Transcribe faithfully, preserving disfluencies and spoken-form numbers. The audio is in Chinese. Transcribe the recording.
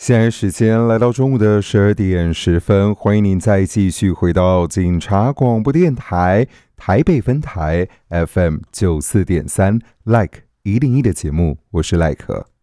现在时间来到中午的十二点十分，欢迎您再继续回到警察广播电台台北分台 F M 九四点三 Like 一零一的节目，我是赖可。